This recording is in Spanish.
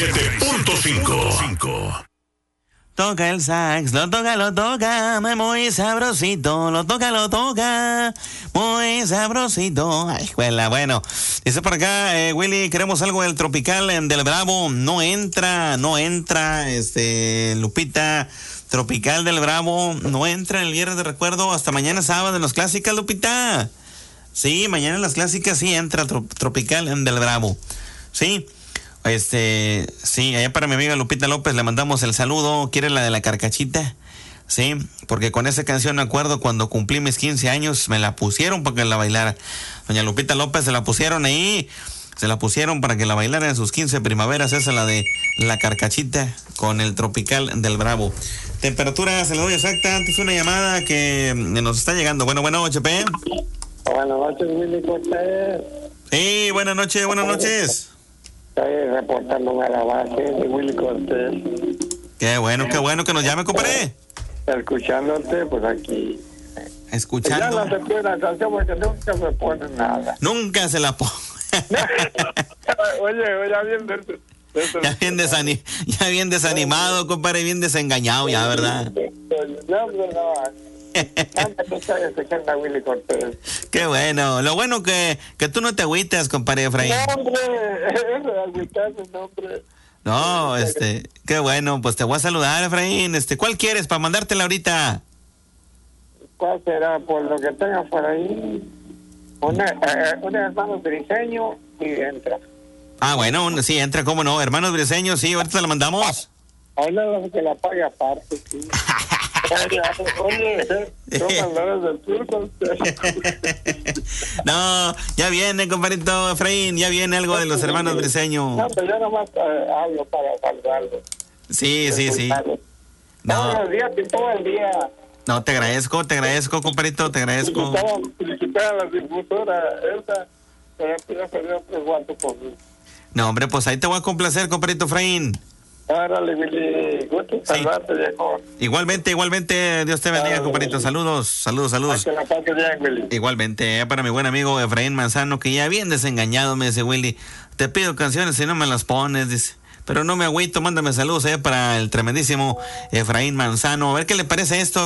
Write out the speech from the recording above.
97.5. Toca el sax, lo toca, muy sabrosito, lo toca, muy sabrosito. Ay, juela, bueno. Dice por acá, Willy, queremos algo del Tropical del Bravo. No entra, Lupita. Tropical del Bravo, no entra en el viernes de recuerdo. Hasta mañana sábado en las clásicas, Lupita. Sí, mañana en las clásicas sí entra Tropical del Bravo. Sí. Sí, allá para mi amiga Lupita López le mandamos el saludo. ¿Quiere la de la carcachita? Sí, porque con esa canción me acuerdo cuando cumplí mis 15 años, me la pusieron para que la bailara. Doña Lupita López se la pusieron ahí, para que la bailara en sus 15 primaveras. Esa es la de la carcachita con el Tropical del Bravo. Temperatura, se la doy exacta. Antes una llamada que nos está llegando. Bueno, HP. Buenas noches, Willy Cortés. Sí, buenas noches. Estoy reportándome a la base de Willy Cortés. Qué bueno que nos llame, compadre. Escuchándote, pues aquí. Escuchando. Ya no te pido la canción porque nunca me ponen nada. Nunca se la pongo. Oye, ya bien desanimado, compadre, bien desengañado ya, ¿verdad? Qué bueno. Lo bueno que tú no te agüites, compadre Efraín. No, qué bueno. Pues te voy a saludar, Efraín. ¿Cuál quieres para mandártela ahorita? ¿Cuál será? Por lo que tengas por ahí. Un hermano briseño y entra. Ah, bueno, sí, entra, cómo no. Hermanos briseños, sí, ahorita la mandamos. Ahora que la pague aparte, sí. Oye, no, ya viene, compadrito Efraín, ya viene algo de los hermanos briseños. No, pero yo nomás hablo para saludarlo. Sí. No. Todos los días y todo el día. No, te agradezco, compadrito, te agradezco. Felicitar a la difusora esa, pero ya perdió otro guanto por mí. No, hombre, pues ahí te voy a complacer, compadrito Efraín. Árale, Willy, gusto saludarte, viejo. Igualmente, Dios te bendiga, compadrito. Saludos. Que la pase bien, Willy. Igualmente, para mi buen amigo Efraín Manzano, que ya bien desengañado me dice, Willy, te pido canciones y no me las pones, dice. Pero no me agüito, mándame saludos para el tremendísimo Efraín Manzano. A ver qué le parece esto.